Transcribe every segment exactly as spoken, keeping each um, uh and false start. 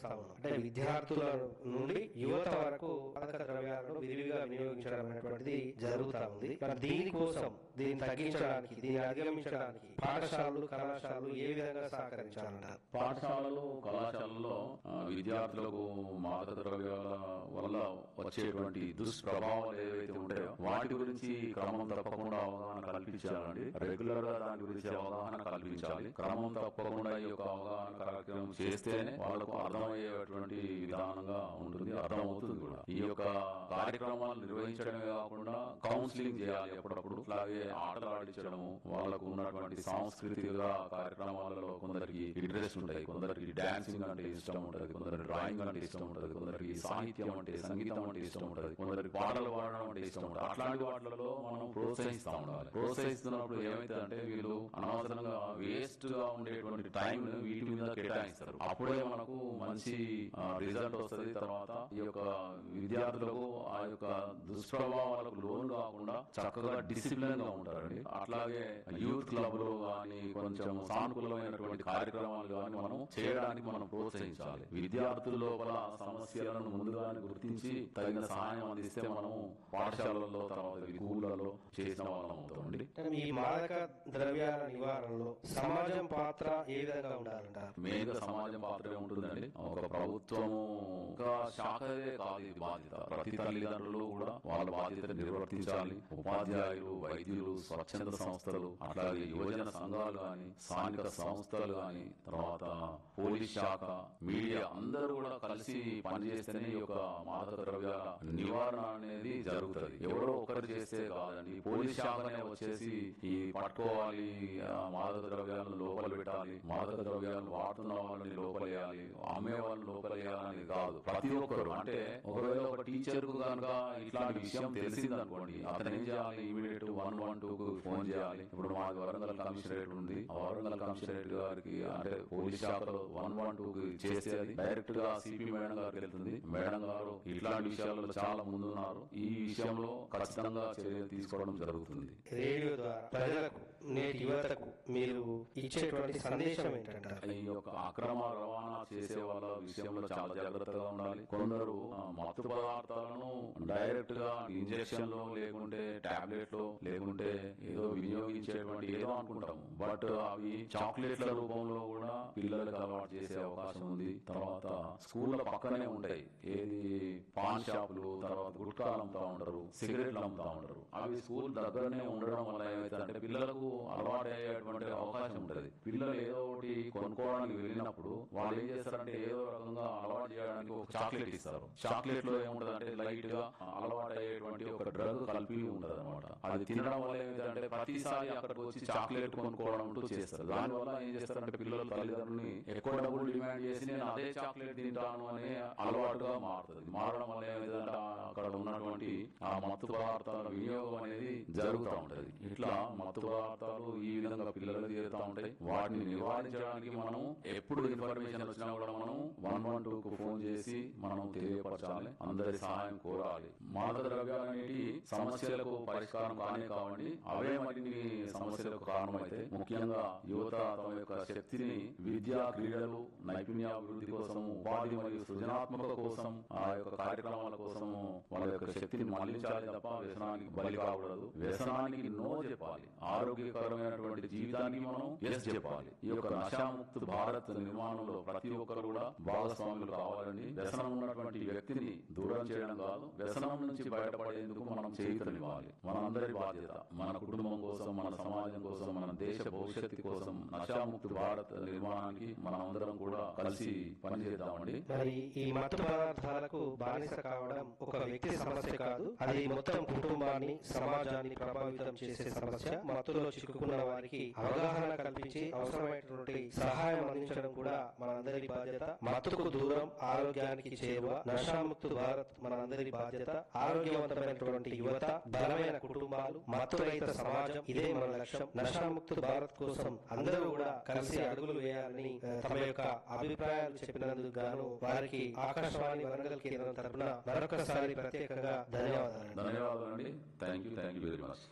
చేస్తా ఉన్నాం. అంటే విద్యార్థుల నుండి యువత వరకు మాదక ద్రవ్యాలను విరివిగా వినియోగించడం అనేటువంటిది జరుగుతా ఉంది. మరి దీనికోసం దీన్ని తగ్గించడానికి, దీన్ని అధిగమించడానికి పాఠశాలలు, కళాశాలలు ఏ విధంగా సహకరించాలంటారు? పాఠశాలలు, కళాశాలలో విద్యార్థులకు మాదక ద్రవ్యాల వల్ల వచ్చేటువంటి దుష్ప్రభావాలు ఏవైతే ఉంటాయో వాటి గురించి క్రమం తప్పకుండా అవగాహన కల్పించాలండి. రెగ్యులర్ గా దాని గురించి అవగాహన కల్పించాలి. క్రమం తప్పకుండా ఈ యొక్క అవగాహన కార్యక్రమం చేస్తేనే వాళ్లకు అర్థమయ్యేటువంటి విధానంగా ఉంటుంది, అర్థమవుతుంది కూడా. ఈ యొక్క కార్యక్రమాలు నిర్వహించడమే కాకుండా కౌన్సిలింగ్ చేయాలి ఎప్పుడప్పుడు. అలాగే ఆటలు ఆడించడము, వాళ్లకు ఉన్నటువంటి సాంస్కృతిక కార్యక్రమాలలో కొందరికి ఇంట్రెస్ట్ ఉంటాయి, కొందరికి డాన్సింగ్ అంటే ఇష్టం ఉంటుంది, కొందరికి డ్రాయింగ్ అంటే ఇష్టం ఉంటుంది, కొందరికి సాహిత్యం అంటే, సంగీతం అంటే ఇష్టం ఉంటుంది, కొందరికి పాటలు పాడడం అంటే ఇష్టం ఉంటుంది. అట్లాంటి వాటిలలో మనం ప్రోత్సహిస్తా ఉండాలి. ప్రోత్సహిస్తున్నప్పుడు ఏమైతే అంటే వీళ్ళు అనవసరంగా వేస్ట్ గా ఉండేటువంటి టైం వీటి మీద కేటాయిస్తారు. అప్పుడే మనకు మంచి రిజల్ట్ వస్తుంది. తర్వాత ఈ యొక్క విద్యార్థులకు ఆ యొక్క దుష్ప్రభావాలకు లోను కాకుండా చక్కగా డిసిప్లిన్ గా ఉంటారండి. అట్లాగే యూత్ క్లబ్లు గాని కొంచెం సానుకూలమైనటువంటి కార్యక్రమాలు గాని మనం చేయడానికి మనం ప్రోత్సహించాలి. విద్యార్థుల లోపల సమస్యలను ముందుగానే గుర్తించి తగిన సహాయం అందిస్తే మనము పాఠశాలల్లో, తర్వాత స్కూళ్లలో చేసిన వాళ్ళం అవుతామండి. ఈ మాదక ద్రవ్యాల నివారణలో సమాజం పాత్ర ఏ విధంగా ఉండాలంటారు? మెయిన్గా సమాజం పాత్రే ఉంటుందండి. ఒక ప్రభుత్వము ఒక శాఖదే కాదు ఇది బాధ్యత. ప్రతి తల్లిదండ్రులు కూడా వాళ్ళ బాధ్యత నిర్వర్తించాలి. ఉపాధ్యాయులు, వైద్యులు, స్వచ్ఛంద సంస్థలు, అట్లాగే యువజన సంఘాలు గాని, స్థానిక సంస్థలు గాని, తర్వాత పోలీస్ శాఖ, మీడియా అందరూ కూడా కలిసి పనిచేస్తేనే ఈ యొక్క మాదక ద్రవ్యాల నివారణ అనేది జరుగుతుంది. ఎవరో ఒకరు చేస్తే కాదండి. పోలీస్ శాఖనే వచ్చేసి ఈ పట్టుకోవాలి, మాదక ద్రవ్యాలను లోపల పెట్టాలి, మాదక ద్రవ్యాలను వాడుతున్న వాళ్ళని లోపలేయాలి, అమ్మే వాళ్ళని లోపలేయాలని కాదు. ప్రతి ఒక్కరు అంటే ఒకవేళ ఒక టీచర్ కు కనుక ఇట్లాంటి విషయం తెలిసింది అనుకోండి, అతను ఏం చేయాలి? ఇమీడియట్ వన్ వన్ టూ కు ఫోన్ చేయాలి. ఇప్పుడు మాది వరంగల్ కమిషనరేట్ ఉంది. ఆ వరంగల్ కమిషనరేట్ గారికి అంటే పోలీస్ శాఖలో వన్ వన్ టూ కు చేస్తే అది డైరెక్ట్ గా సిపి మేడం గారికి వెళ్తుంది. మేడం గారు ఇట్లాంటి విషయాలలో చాలా ముందున్నారు, ఈ విషయంలో ఖచ్చితంగా చర్యలు తీసుకోవడం జరుగుతుంది. రేడియో ద్వారా ప్రజలకు, నేటి యువతకు మీరు ఇచ్చేటువంటి సందేశం ఏంటంటారు? ఈ యొక్క అక్రమ రవాణా చేసే వాళ్ళ విషయంలో చాలా జాగ్రత్తగా ఉండాలి. కొందరు మత్తు పదార్థాలను డైరెక్ట్ గా ఇంజెక్షన్ లో, లేకుంటే టాబ్లెట్ లో, లేకుంటే ఏదో వినియోగించేటువంటి ఏదో అనుకుంటాము. బట్ అవి చాక్లెట్ల రూపంలో కూడా పిల్లలకు అలవాటు చేసే అవకాశం ఉంది. తర్వాత స్కూళ్ల పక్కనే ఉంటాయి ఏది పాన్ షాపులు, తర్వాత గుట్కాలు అమ్ముతా ఉంటారు, సిగరెట్లు అమ్ముతా ఉంటారు. అవి స్కూల్ దగ్గరనే ఉండడం వల్ల ఏమైతే పిల్లలకు అలవాటు అయ్యేటువంటి అవకాశం ఉంటుంది. పిల్లలు ఏదో ఒకటి కొనుక్కోవడానికి వెళ్ళినప్పుడు వాళ్ళు ఏం చేస్తారంటే ఏదో రకంగా అలవాటు చేయడానికి ఒక చాక్లెట్ ఇస్తారు. చాక్లెట్ లో ఏముంటది అంటే లైట్ గా అలవాటు అయ్యేటువంటి ఒక డ్రగ్ కలిపి ఉంటది అనమాట. అది తినడం వల్ల ఏమిటంటే ప్రతిసారి అక్కడికి వచ్చి చాక్లెట్ కొనుక్కోవడం అంటూ చేస్తారు. దాని వల్ల ఏం చేస్తారంటే పిల్లలు తల్లిదండ్రులని ఎక్కువ డబ్బులు డిమాండ్ చేసి నేను అదే చాక్లెట్ తింటాను అనే అలవాటుగా మారుతుంది. మారడం వల్ల ఏమిటంటే అక్కడ ఉన్నటువంటి ఆ మత్తు పదార్థాల వినియోగం అనేది జరుగుతూ ఉంటది. ఇట్లా మత్తు పదార్థాలు ఈ విధంగా పిల్లలకు చేరుతూ ఉంటాయి. వాటిని నివారించడానికి మనం ఎప్పుడు ఇన్ఫర్మేషన్ వచ్చినా కూడా మనం వన్ వన్ టూ కు ఫోన్ చేసి మనం తెలియపరచాలి, అందరి సహాయం కోరాలి. మాదక ద్రవ్యాలు అనేటి సమస్యలకు పరిష్కారం కానే కావండి, అవే మరిన్ని సమస్యలకు కారణమైతే. ముఖ్యంగా యువత తమ యొక్క శక్తిని విద్యా, క్రీడలు, నైపుణ్యాభివృద్ధి కోసం, ఉపాధి మరియు సృజనాత్మక కోసం, ఆ యొక్క కార్యక్రమాల కోసం వాళ్ళ యొక్క శక్తిని మళ్లించాలి తప్ప వ్యసనానికి బలి కాకూడదు. వ్యసనానికి నో చెప్పాలి, ఆరోగ్యకరమైనటువంటి జీవితానికి మనం ఎస్ చెప్పాలి. ఈ యొక్క నశాముక్త భారత్ నిర్మాణంలో ప్రతి ఒక్కరు కూడా భాగస్వాములు కావాలని, వ్యసనం ఉన్నటువంటి వ్యక్తిని దూరం చేయడం కాదు, వ్యసనం నుంచి బయటపడేందుకు మనం చేయూతనివ్వాలి. మనందరి బాధ్యత మన కుటుంబం కోసం, మన సమాజం కోసం, మన దేశ భవిష్యత్తు కోసం నశాముక్త భారత్ నిర్మాణానికి మనం అందరం కూడా కలిసి పనిచేద్దామండి. మరి ఈ మత్తు పదార్థాలకు బానిస కావడం ఒక వ్యక్తి సమస్య కాదు, అది మొత్తం కుటుంబాన్ని, సమాజాన్ని ప్రభావితం చేసే సమస్య. మత్తులో చిక్కుకున్న వారికి అవగాహన కల్పించి అవసరమైనటువంటి సహాయం అందించడం కూడా మనందరి బాధ్యత. మత్తుకు దూరం, ఆరోగ్యానికి చేరువ, నషాముక్త భారత్ మనందరి బాధ్యత. ఆరోగ్యవంతమైనటువంటి యువత, బలమైన కుటుంబాలు, మత్తు రహిత సమాజం, ఇదే మన లక్ష్యం. నషాముక్త భారత్ కోసం అందరూ కూడా కలిసి అడుగులు వేయాలని తమ యొక్క అభిప్రాయాలు చెప్పినందుకు గాను వారికి ఆకాశవాణి వరంగల్ కేంద్రం తరఫున మరొకసారి ప్రత్యేకంగా ధన్యవాదాలు. ధన్యవాదాలండి. Thank you thank you very much.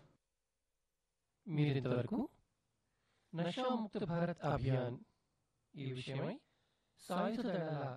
మీరింతవరకు నషాముక్త భారత్ అభియాన్ ఈ విషయమై సాయుధ దళాల